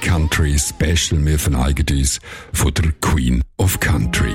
Country Special. Wir verneigen uns von der Queen of Country.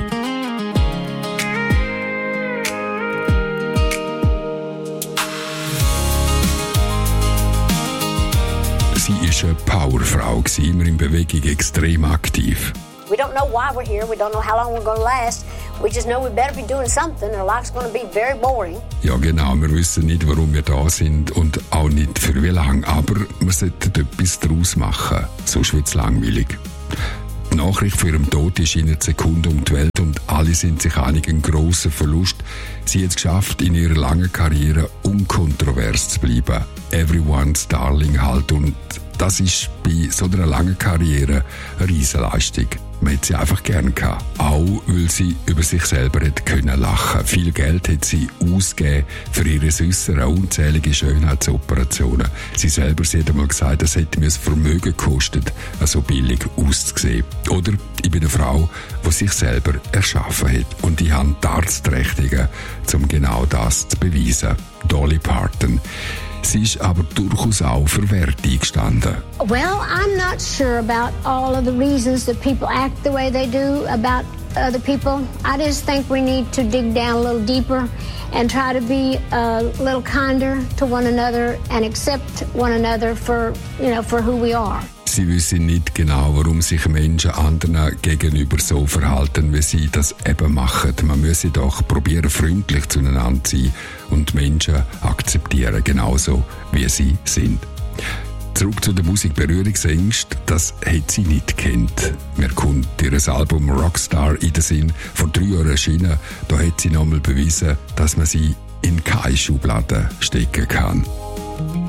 Sie war eine Powerfrau, immer in Bewegung, extrem aktiv. We don't know why we're here. We don't know how long we're going to last. We just know we better be doing something or life's going to be very boring. Ja, genau. Wir wissen nicht, warum wir da sind und auch nicht für wie lange. Aber wir sollten etwas daraus machen. Sonst wird es langweilig. Die Nachricht von ihrem Tod ist in einer Sekunde um die Welt und alle sind sich einig, ein grosser Verlust. Sie hat es geschafft, in ihrer langen Karriere unkontrovers zu bleiben. Everyone's Darling halt. Und das ist bei so einer langen Karriere eine Riesenleistung. Man hat sie einfach gern gehabt. Auch weil sie über sich selber hätte können lachen. Viel Geld hat sie ausgegeben für ihre Äußere, unzählige Schönheitsoperationen. Sie selber hat einmal gesagt, das hätte mir das Vermögen gekostet, so billig auszusehen. Oder ich bin eine Frau, die sich selber erschaffen hat. Und ich habe die Arztrechnungen, um genau das zu beweisen. Dolly Parton. Sie ist aber durchaus auch für Werte eingestanden. Well, I'm not sure about all of the reasons that people act the way they do about other people. I just think we need to dig down a little deeper and try to be a little kinder to one another and accept one another for who we are. Sie wissen nicht genau, warum sich Menschen anderen gegenüber so verhalten, wie sie das eben machen. Man müsse doch probieren, freundlich zueinander zu sein und Menschen akzeptieren, genauso wie sie sind. Zurück zu der Musik Berührungsängste, das hat sie nicht gekannt. Mir kommt ihr Album Rockstar in den Sinn, vor 3 Jahren erschienen. Da hat sie nochmal bewiesen, dass man sie in keine Schublade stecken kann.